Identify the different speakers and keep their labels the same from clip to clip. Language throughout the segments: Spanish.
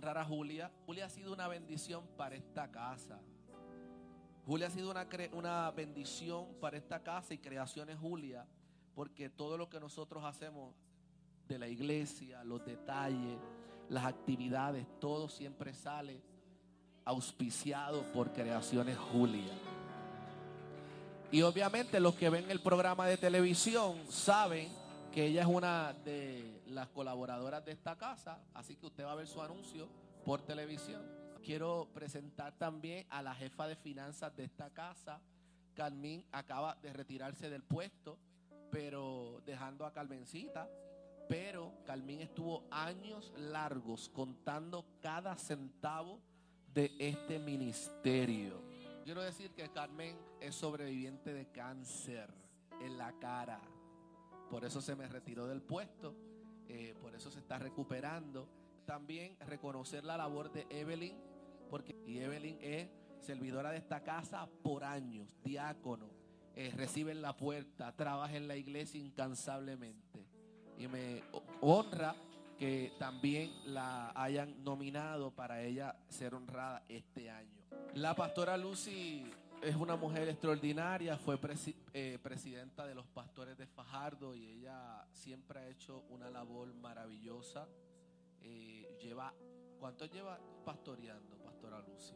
Speaker 1: honrar a Julia. Julia ha sido una bendición para esta casa. Julia ha sido una bendición para esta casa y Creaciones Julia, porque todo lo que nosotros hacemos de la iglesia, los detalles, las actividades, todo siempre sale auspiciado por Creaciones Julia. Y obviamente los que ven el programa de televisión saben que ella es una de las colaboradoras de esta casa, así que usted va a ver su anuncio por televisión. Quiero presentar también a la jefa de finanzas de esta casa. Carmen acaba de retirarse del puesto, pero dejando a Carmencita. Pero Carmen estuvo años largos contando cada centavo de este ministerio. Quiero decir que Carmen es sobreviviente de cáncer en la cara. Por eso se me retiró del puesto, por eso se está recuperando. También reconocer la labor de Evelyn, porque Evelyn es servidora de esta casa por años, diácono, recibe en la puerta, trabaja en la iglesia incansablemente. Y me honra que también la hayan nominado para ella ser honrada este año. La pastora Lucy es una mujer extraordinaria, fue presidenta de los pastores de Fajardo y ella siempre ha hecho una labor maravillosa. ¿Cuánto lleva pastoreando, pastora Lucy?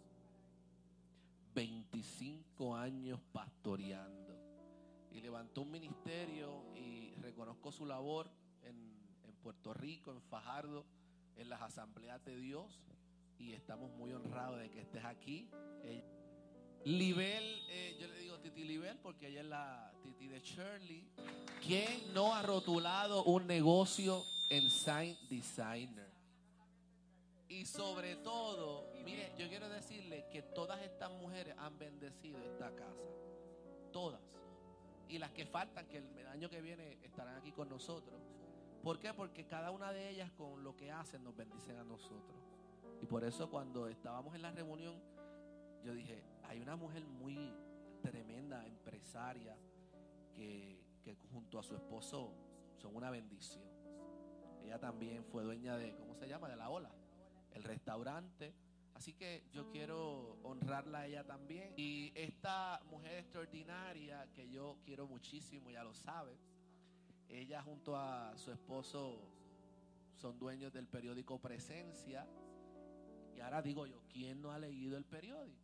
Speaker 1: 25 años pastoreando. Y levantó un ministerio y reconozco su labor en Puerto Rico, en Fajardo, en las asambleas de Dios. Y estamos muy honrados de que estés aquí. Libel, yo le digo Titi Libel porque ella es la Titi de Shirley. ¿Quién no ha rotulado un negocio en Sign Designer? Y sobre todo, mire, yo quiero decirle que todas estas mujeres han bendecido esta casa. Todas. Y las que faltan, que el año que viene estarán aquí con nosotros. ¿Por qué? Porque cada una de ellas con lo que hacen nos bendicen a nosotros. Y por eso cuando estábamos en la reunión, yo dije, hay una mujer muy tremenda, empresaria, que junto a su esposo son una bendición. Ella también fue dueña de, ¿cómo se llama? De La Ola, el restaurante. Así que yo quiero honrarla a ella también. Y esta mujer extraordinaria que yo quiero muchísimo, ya lo sabe. Ella junto a su esposo son dueños del periódico Presencia. Y ahora digo yo, ¿quién no ha leído el periódico?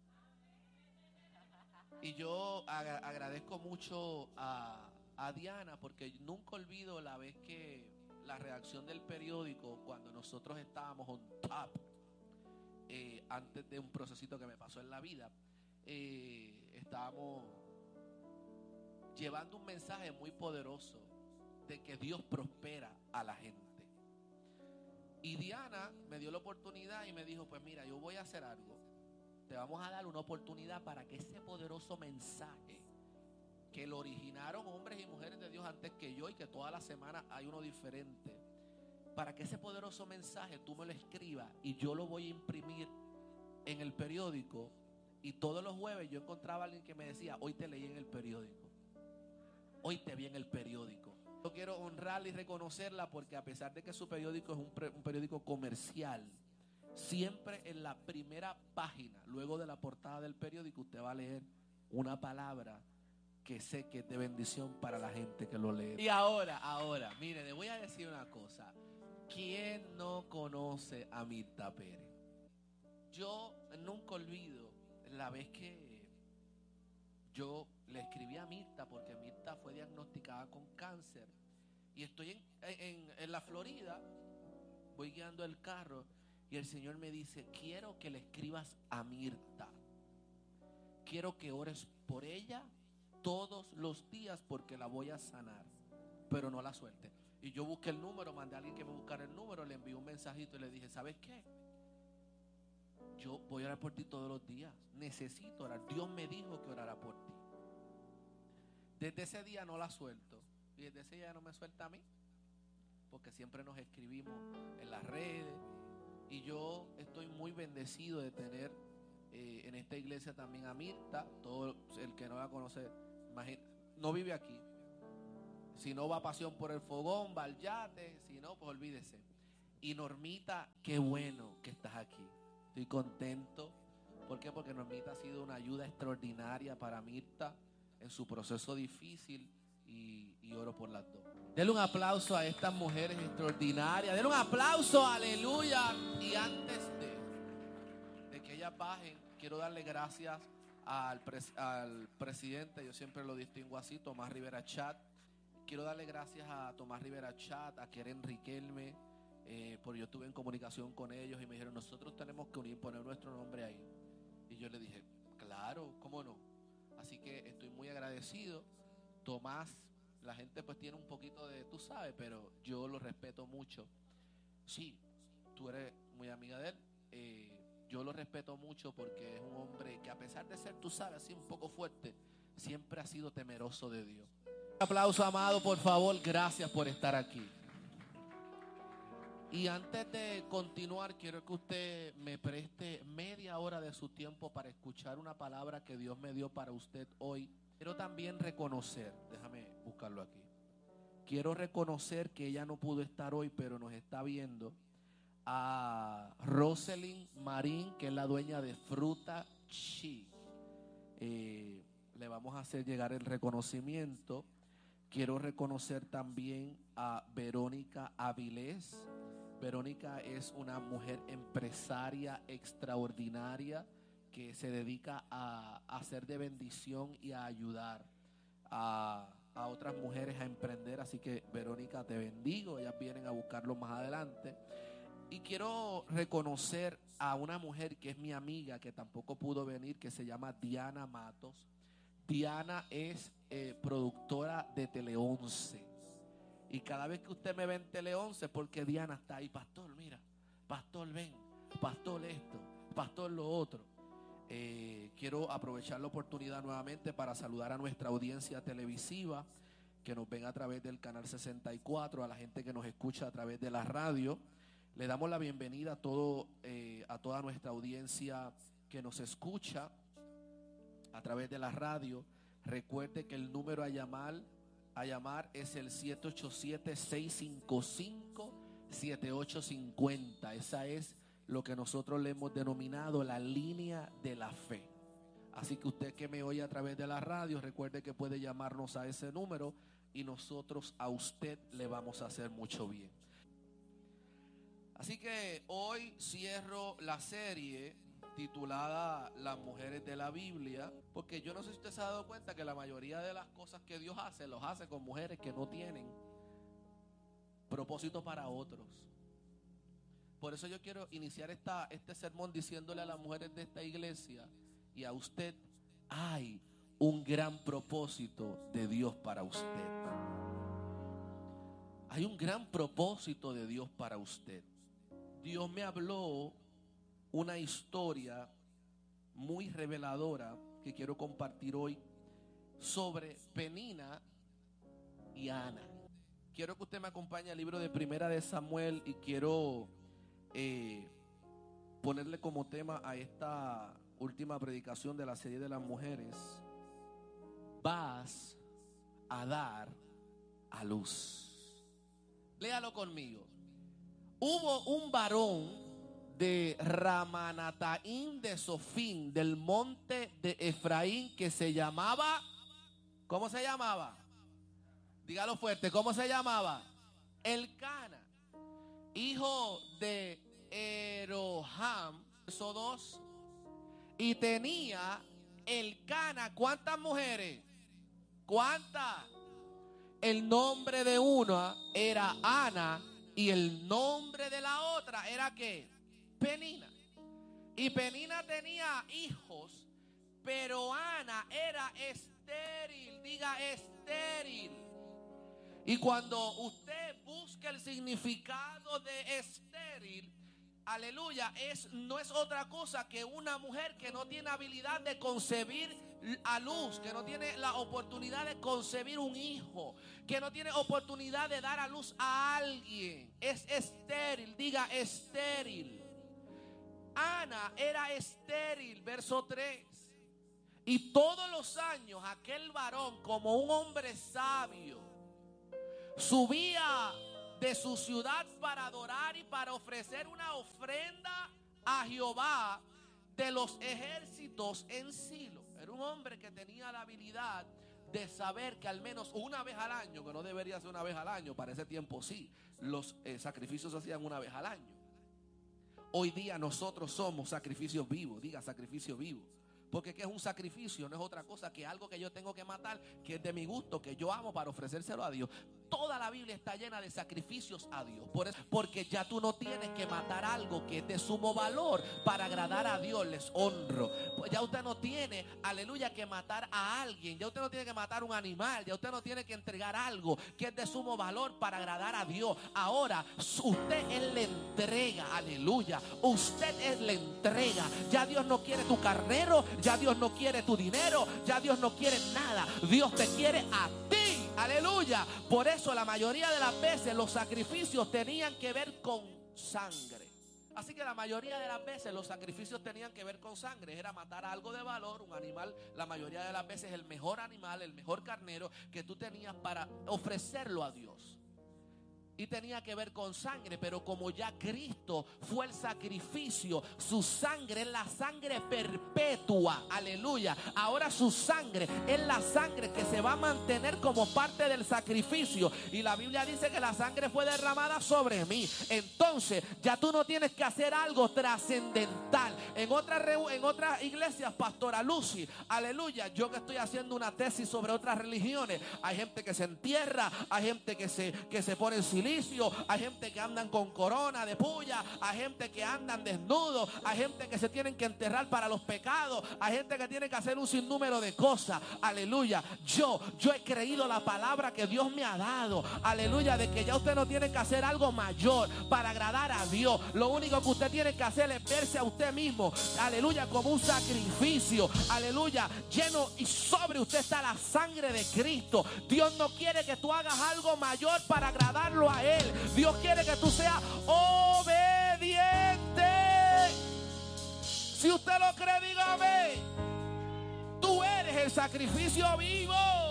Speaker 1: Y yo agradezco mucho a Diana, porque nunca olvido la vez que la redacción del periódico, cuando nosotros estábamos on top, antes de un procesito que me pasó en la vida, estábamos llevando un mensaje muy poderoso de que Dios prospera a la gente. Y Diana me dio la oportunidad y me dijo, pues mira, yo voy a hacer algo. Te vamos a dar una oportunidad para que ese poderoso mensaje que lo originaron hombres y mujeres de Dios antes que yo, y que toda la semana hay uno diferente, para que ese poderoso mensaje tú me lo escribas y yo lo voy a imprimir en el periódico. Y todos los jueves yo encontraba a alguien que me decía, hoy te leí en el periódico, hoy te vi en el periódico. Yo quiero honrarla y reconocerla porque a pesar de que su periódico es un periódico comercial, siempre en la primera página, luego de la portada del periódico, usted va a leer una palabra que sé que es de bendición para la gente que lo lee. Y ahora, mire, le voy a decir una cosa. ¿Quién no conoce a Mirta Pérez? Yo nunca olvido la vez que yo le escribí a Mirta, porque Mirta fue diagnosticada con cáncer. Y estoy en la Florida, voy guiando el carro y el Señor me dice, quiero que le escribas a Mirta. Quiero que ores por ella todos los días porque la voy a sanar, pero no la suelte. Y yo busqué el número, mandé a alguien que me buscara el número, le envié un mensajito y le dije, ¿sabes qué? Yo voy a orar por ti todos los días. Necesito orar. Dios me dijo que orara por ti. Desde ese día no la suelto. Y desde ese día no me suelta a mí, porque siempre nos escribimos en las redes. Y yo estoy muy bendecido de tener en esta iglesia también a Mirta. Todo el que no la conoce, no vive aquí. Si no va a Pasión por el Fogón, va al yate. Si no, pues olvídese. Y Normita, qué bueno que estás aquí. Estoy contento. ¿Por qué? Porque Normita ha sido una ayuda extraordinaria para Mirta en su proceso difícil y oro por las dos. Denle un aplauso a estas mujeres extraordinarias. Denle un aplauso, aleluya. Y antes de que ellas bajen, quiero darle gracias al presidente. Yo siempre lo distingo así, Tomás Rivera Chat. Quiero darle gracias a Tomás Rivera Chat, a Keren Riquelme, porque yo estuve en comunicación con ellos y me dijeron, nosotros tenemos que unir, poner nuestro nombre ahí. Y yo le dije, claro, ¿cómo no? Así que estoy muy agradecido. Tomás, la gente pues tiene un poquito de, tú sabes, pero yo lo respeto mucho. Sí, tú eres muy amiga de él. Yo lo respeto mucho porque es un hombre que, a pesar de ser, tú sabes, así un poco fuerte, siempre ha sido temeroso de Dios. Un aplauso, amado, por favor. Gracias por estar aquí. Y antes de continuar, quiero que usted me preste media hora de su tiempo para escuchar una palabra que Dios me dio para usted hoy. Quiero también reconocer, déjame buscarlo aquí. Quiero reconocer que ella no pudo estar hoy, pero nos está viendo, a Roselyn Marín, que es la dueña de Fruta Chi. Le vamos a hacer llegar el reconocimiento. Quiero reconocer también a Verónica Avilés. Verónica es una mujer empresaria extraordinaria que se dedica a hacer de bendición y a ayudar a otras mujeres a emprender. Así que, Verónica, te bendigo. Ellas vienen a buscarlo más adelante. Y quiero reconocer a una mujer que es mi amiga, que tampoco pudo venir, que se llama Diana Matos. Diana es productora de Tele 11. Y cada vez que usted me ve en Tele 11, porque Diana está ahí, pastor, mira, pastor, ven, pastor esto, pastor lo otro. Quiero aprovechar la oportunidad nuevamente para saludar a nuestra audiencia televisiva que nos ven a través del canal 64, a la gente que nos escucha a través de la radio. Le damos la bienvenida a toda nuestra audiencia que nos escucha a través de la radio. Recuerde que el número a llamar es el 787-655-7850. Esa es lo que nosotros le hemos denominado la línea de la fe. Así que usted que me oye a través de la radio, recuerde que puede llamarnos a ese número y nosotros a usted le vamos a hacer mucho bien. Así que hoy cierro la serie titulada Las mujeres de la Biblia, porque yo no sé si usted se ha dado cuenta que la mayoría de las cosas que Dios hace, los hace con mujeres que no tienen propósito para otros. Por eso yo quiero iniciar este sermón diciéndole a las mujeres de esta iglesia y a usted, hay un gran propósito de Dios para usted. Hay un gran propósito de Dios para usted. Dios me habló una historia muy reveladora que quiero compartir hoy sobre Penina y Ana. Quiero que usted me acompañe al libro de Primera de Samuel y quiero ponerle como tema a esta última predicación de la serie de las mujeres: vas a dar a luz. Léalo conmigo. Hubo un varón de Ramanataim de Sofín, del monte de Efraín, que se llamaba, ¿cómo se llamaba? Dígalo fuerte, ¿cómo se llamaba? Elcana, hijo de Eroham, verso 2. Y tenía Elcana, ¿cuántas mujeres? ¿Cuántas? El nombre de una era Ana y el nombre de la otra era ¿qué? Penina. Y Penina tenía hijos, pero Ana era estéril. Diga estéril. Y cuando usted busca el significado de estéril, aleluya, no es otra cosa que una mujer que no tiene habilidad de concebir a luz, que no tiene la oportunidad de concebir un hijo, que no tiene oportunidad de dar a luz a alguien. Es estéril, diga estéril. Ana era estéril, verso 3. Y todos los años aquel varón, como un hombre sabio, subía de su ciudad para adorar y para ofrecer una ofrenda a Jehová de los ejércitos en Silo. Era un hombre que tenía la habilidad de saber que al menos una vez al año, que no debería ser una vez al año, para ese tiempo sí, los sacrificios se hacían una vez al año. Hoy día nosotros somos sacrificios vivos. Diga, sacrificio vivo. Porque ¿qué es un sacrificio? No es otra cosa que algo que yo tengo que matar, que es de mi gusto, que yo amo, para ofrecérselo a Dios. Toda la Biblia está llena de sacrificios a Dios. Por eso, porque ya tú no tienes que matar algo que es de sumo valor para agradar a Dios. Les honro. Pues ya usted no tiene, aleluya, que matar a alguien. Ya usted no tiene que matar un animal. Ya usted no tiene que entregar algo que es de sumo valor para agradar a Dios. Ahora usted es la entrega, aleluya. Usted es la entrega. Ya Dios no quiere tu carnero. Ya Dios no quiere tu dinero. Ya Dios no quiere nada. Dios te quiere a ti. Aleluya. Por eso la mayoría de las veces los sacrificios tenían que ver con sangre. Así que la mayoría de las veces los sacrificios tenían que ver con sangre. Era matar algo de valor, un animal. La mayoría de las veces el mejor animal, el mejor carnero que tú tenías para ofrecerlo a Dios. Y tenía que ver con sangre. Pero como ya Cristo fue el sacrificio, su sangre es la sangre perpetua. Aleluya. Ahora su sangre es la sangre que se va a mantener como parte del sacrificio. Y la Biblia dice que la sangre fue derramada sobre mí. Entonces ya tú no tienes que hacer algo trascendental. En otras iglesias, Pastora Lucy, aleluya, yo que estoy haciendo una tesis sobre otras religiones, hay gente que se entierra, hay gente que se pone en silencio, hay gente que andan con corona de puya, hay gente que andan desnudos, hay gente que se tienen que enterrar para los pecados, hay gente que tiene que hacer un sinnúmero de cosas. Aleluya. Yo he creído la palabra que Dios me ha dado, aleluya, de que ya usted no tiene que hacer algo mayor para agradar a Dios. Lo único que usted tiene que hacer es verse a usted mismo, aleluya, como un sacrificio, aleluya, lleno y sobre usted está la sangre de Cristo. Dios no quiere que tú hagas algo mayor para agradarlo a Él. Dios quiere que tú seas obediente. Si usted lo cree, dígame. Tú eres el sacrificio vivo.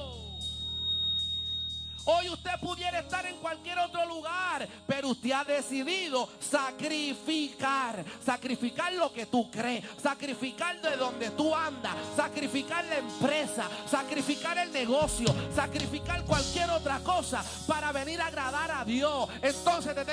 Speaker 1: Hoy usted pudiera estar en cualquier otro lugar, pero usted ha decidido sacrificar lo que tú crees, sacrificar de donde tú andas, sacrificar la empresa, sacrificar el negocio, sacrificar cualquier otra cosa para venir a agradar a Dios. Entonces te